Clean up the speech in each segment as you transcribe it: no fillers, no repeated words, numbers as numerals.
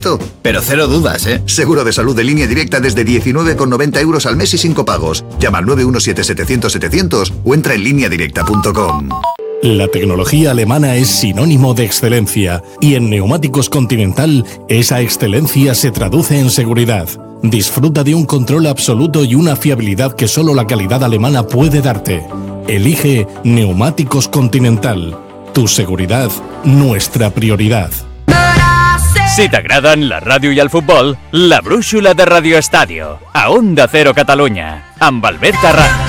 Pero cero dudas, ¿eh? Seguro de salud de Línea Directa desde 19,90 euros al mes y 5 pagos. Llama al 917-700-700 o entra en lineadirecta.com. La tecnología alemana es sinónimo de excelencia y en Neumáticos Continental esa excelencia se traduce en seguridad. Disfruta de un control absoluto y una fiabilidad que solo la calidad alemana puede darte. Elige Neumáticos Continental. Tu seguridad, nuestra prioridad. Si t'agraden la ràdio i el futbol, la brúixola de Radio Estadio, a Onda Cero Catalunya, amb Albert Arran.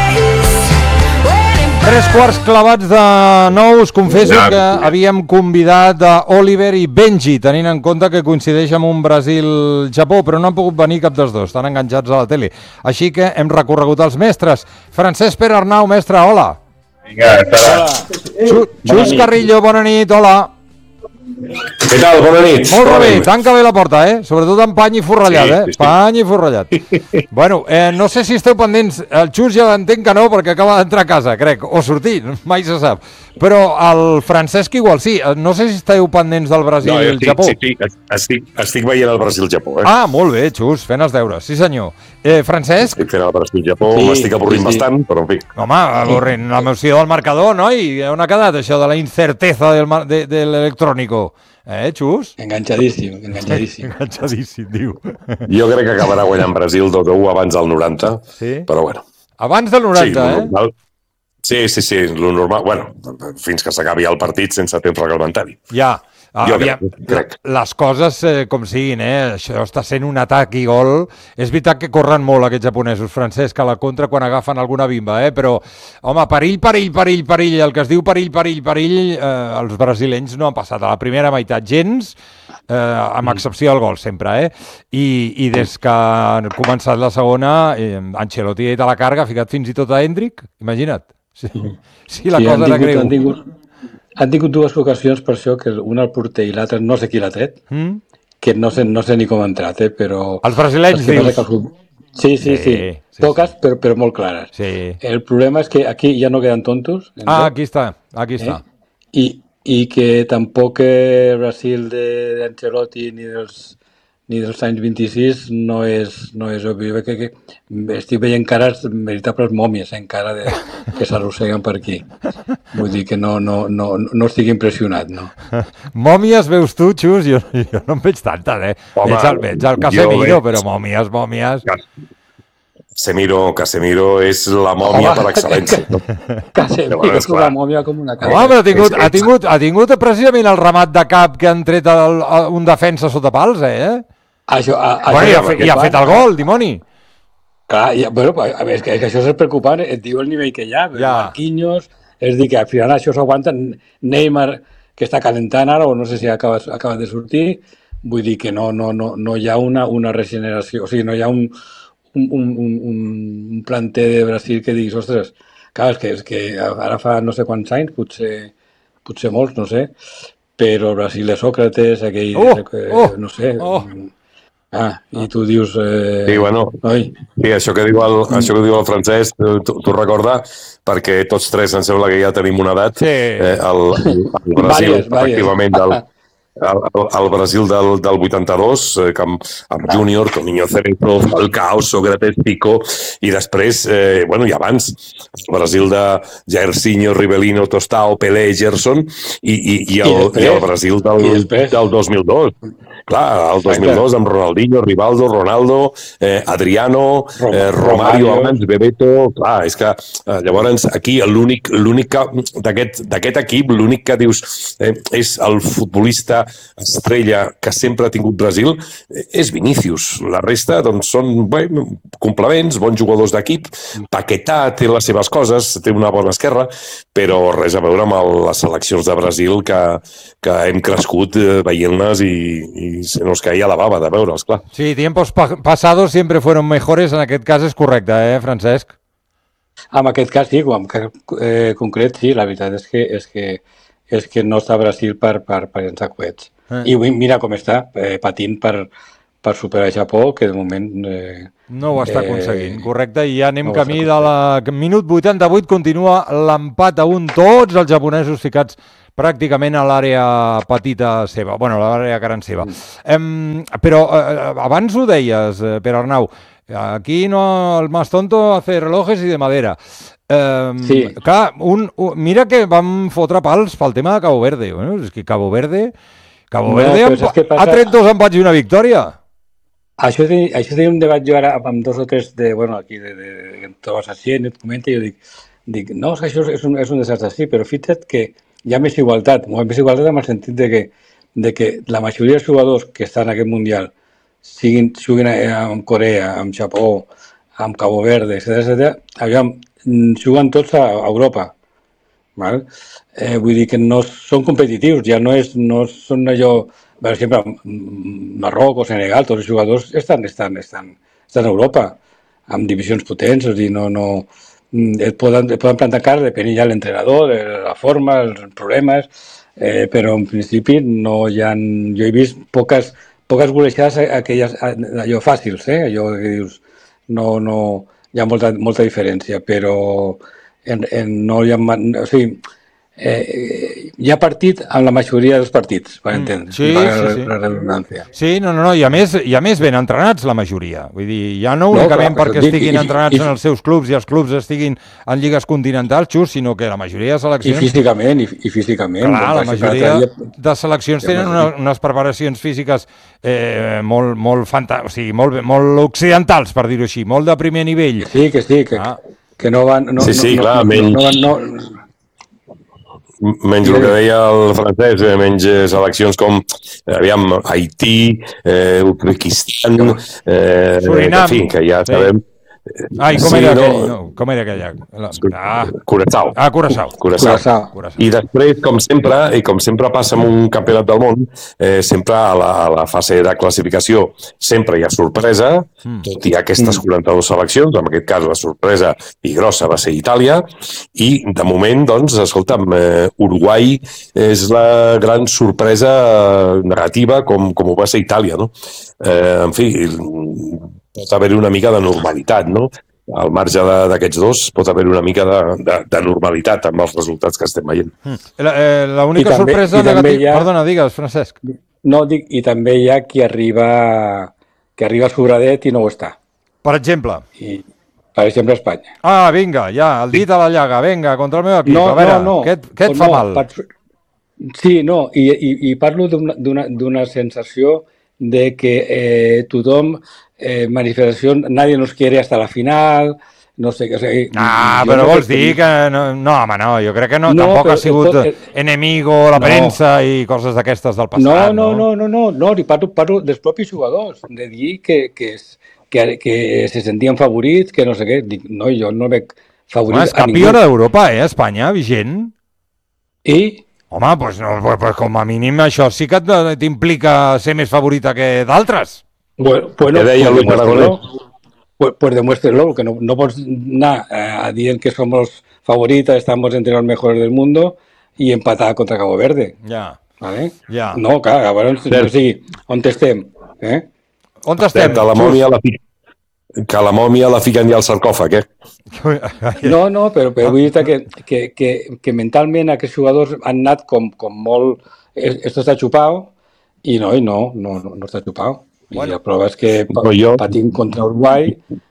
3 clavats de 9, us confesso que havíem convidat a Oliver i Benji, tenint en compte que coincideix amb un Brasil-Japó, però no han pogut venir cap dels dos, estan enganxats a la tele. Així que hem recorregut els mestres. Francesc Pere Arnau, mestre, hola. Vinga, hola. Xus Carrillo, bona nit, hola. Què tal? Bona nit. Molt bé, tanca bé la porta, sobretot amb pany i forrellat, sí. Pany i forrellat. Bueno, no sé si esteu pendents, el Xus ja entenc que no, perquè acaba d'entrar a casa, crec, o sortir, mai se sap. Però el Francesc igual sí, no sé si esteu pendents del Brasil i el Japó. Sí, estic veient el Brasil-Japó. Ah, molt bé, Xus, fent els deures, sí senyor. Francesc? Estic fent el Brasil-Japó, m'estic avorrint bastant, però en fi. Home, avorrint l'emoció del marcador, no? I on ha quedat això de la incerteza de l'electrònico? Xus? Enganxadíssim. Enganxadíssim, diu. Jo crec que acabarà guanyant Brasil 2-1 abans del 90, però bueno. Abans del 90, Sí, lo normal. Bueno, fins que s'acabi el partit sense temps reglamentari. Ja. Jo crec. Les coses com siguin, això està sent un atac i gol. És veritat que corren molt aquests japonesos, Francesc, a la contra quan agafen alguna bimba, però, home, perill, el que es diu perill, els brasilenys no han passat a la primera meitat gens, amb excepció del gol sempre, i des que han començat la segona, Ancelotti ha dit a la carga, ha ficat fins i tot a Hendrik, imagina't. Sí, la cosa era greu. Han tingut dues ocasions per això, que una al porter i l'altra no sé qui l'ha tret, que no sé ni com ha entrat, però... Els brasilenys, dius? Sí. Poques, però molt clares. Sí. El problema és que aquí ja no queden tontos. Aquí està. I que tampoc Brasil d'Ancelotti ni dels anys 26 no és obvi, que estic veient cares, veritables mòmies encara que s'arrosseguen per aquí. Vull dir que no estic impressionat, no. Mòmies veus tu, Xus? Jo no en veig tantes, Veig el Casemiro, però mòmies... Casemiro és la mòmia per excel·lència. Casemiro és la mòmia com una casa. Home, però ha tingut precisament el remat de cap que han tret un defensa sota pals, I ha fet el gol, dimoni. Clar, és que això és preocupant, et diu el nivell que hi ha, Marquinhos, és dir que al final això s'aguanta, Neymar, que està calentant ara, o no sé si acaba de sortir, vull dir que no hi ha una regeneració, o sigui, no hi ha un planter de Brasil que diguis, ostres, clar, és que ara fa no sé quants anys, potser molts, no sé, però el Brasil de Sòcrates, aquell, no sé... i tu dius... Sí, bueno, això que diu el Francesc, t'ho recorda, perquè tots tres em sembla que ja tenim una edat, el Brasil, efectivament, el Brasil del 82, amb Júnior, Toninho Cerezo, Falcao, Sócrates, Pico, i després, i abans, el Brasil de Jairzinho, Rivelino, Tostao, Pelé, Gerson, i el Brasil del 2002. Clar, el 2002 amb Ronaldinho, Rivaldo, Ronaldo, Adriano, Romario abans, Bebeto... Clar, és que llavors aquí l'únic d'aquest equip, l'únic que dius és el futbolista estrella que sempre ha tingut Brasil, és Vinícius. La resta doncs són complements, bons jugadors d'equip. Paquetá té les seves coses, té una bona esquerra, però res a veure amb les seleccions de Brasil que hem crescut veient-les i se nos caía la baba de veure'ls, clar. Sí, tiempos pasados siempre fueron mejores, en aquest cas és correcte, Francesc? En aquest cas sí, en concret sí, la veritat és que no està Brasil per llançar coets. I mira com està, patint per superar Japó, que de moment... No ho està aconseguint, correcte, i ja anem camí de minut 88, continua l'empat a 1, tots els japonesos ficats pràcticament a l'àrea petita seva, bueno, a l'àrea gran seva. Però abans ho deies, Pere Arnau, aquí no, el más tonto hace relojes y de madera. Clar, mira que vam fotre pals pel tema de Cabo Verde. Bueno, és que Cabo Verde ha tret 2 empats i una victòria. Això tenia un debat jo ara amb 2 o 3 aquí de trobes així, et comenta, i jo dic, no, és que això és un desastre, sí, però fixa't que hi ha més igualtat amb el sentit de que la majoria dels jugadors que estan en aquest Mundial juguin amb Corea, amb Japó, amb Cabo Verde, etc. Aviam, juguen tots a Europa. Val? Vull dir que no són competitius, ja no són allò, per exemple, Marroc o Senegal, tots els jugadors estan a Europa, amb divisions potents, és a dir, et poden plantar cara, depenent ja l'entrenador, la forma, els problemes, però en principi no hi ha... Jo he vist poques golejades aquelles, allò fàcils, allò que dius, no hi ha molta diferència, però no hi ha... O sigui, hi ha partit en la majoria dels partits, per entendre. Sí. La redundància. Sí, no, i a més ben entrenats la majoria. Vull dir, ja no únicament perquè estiguin entrenats en els seus clubs i els clubs estiguin en lligues continentals, just, sinó que la majoria de seleccions... I físicament. Clar, la majoria de seleccions tenen unes preparacions físiques molt occidentals, per dir-ho així, molt de primer nivell. Sí, que no van... Clar, menys el que deia el francès, menys seleccions com Haití, Uzbekistan, Surinam, en fi, que ja sabem... com era aquella? Curaçao. Curaçao. I després, com sempre passa en un campionat del món, sempre a la fase de classificació sempre hi ha sorpresa, tot i aquestes 42 seleccions, en aquest cas la sorpresa i grossa va ser Itàlia, i de moment, doncs, escolta'm, Uruguai és la gran sorpresa negativa com ho va ser Itàlia, no? En fi, pot haver-hi una mica de normalitat, no? Al marge d'aquests dos pot haver una mica de normalitat amb els resultats que estem veient. L'única sorpresa negativa... Perdona, digues, Francesc. No, dic, i també hi ha qui arriba sobradet i no ho està. Per exemple? Per exemple, Espanya. Vinga, ja, el dit a la llaga, vinga, contra el meu equip. A veure, què et fa mal? Sí, no, i parlo d'una sensació de que tothom, manifestación, nadie nos quiere hasta la final, no sé què... però vols dir que... No, home, no, jo crec que tampoc ha sigut enemigo la premsa i coses d'aquestes del passat. No, i parlo dels propis jugadors, de dir que se sentien favorits, que no sé què. Dic, no, jo no veig favorits a ningú. És campiona d'Europa, Espanya, vigent? I? Home, doncs com a mínim això sí que t'implica ser més favorita que d'altres. Bueno, pues demuéstrenlo, que no pots anar dient que somos favoritas, estamos entre los mejores del mundo y empatar contra Cabo Verde. Ja. ¿Vale? Ja. No, clar, llavors, o sigui, on estem? On estem? Que la mòmia la fiquen ja al sarcòfag, No, però vull dir que mentalment aquests jugadors han anat com molt... Esto està xupado i no està xupado. I la prova és que patim contra Uruguai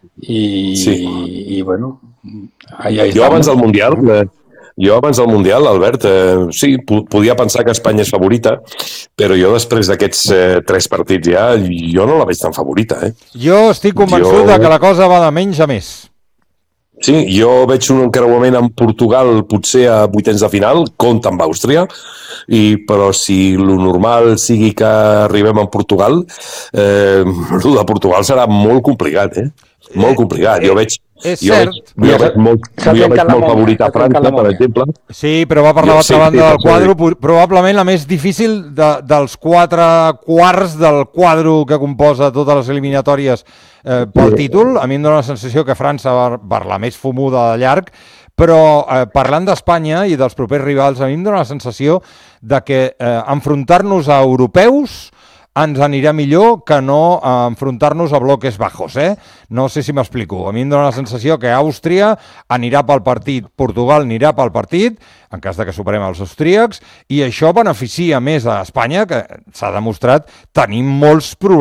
i bueno... Jo abans del Mundial, Albert, sí, podia pensar que Espanya és favorita, però jo després d'aquests 3 partits jo no la veig tan favorita. Jo estic convençut que la cosa va de menys a més. Sí, jo veig un encreuament amb Portugal potser a vuitens de final, compta amb Àustria, però si lo normal sigui que arribem a Portugal, el de Portugal serà molt complicat, molt complicat. Jo veig molt favorit a França, per exemple. Sí, però va per l'altra banda del quadre, probablement la més difícil dels 4 quarts del quadre que composa totes les eliminatòries pel títol. A mi em dóna la sensació que França va per la més fumuda de llarg, però parlant d'Espanya i dels propers rivals, a mi em dóna la sensació de que enfrontar-nos a europeus ens anirà millor que no enfrontar-nos a bloques bajos, No sé si m'explico. A mi em dóna la sensació que Àustria anirà pel partit, Portugal anirà pel partit, en cas de que superem els austríacs, i això beneficia més a Espanya, que s'ha demostrat tenir molts problemes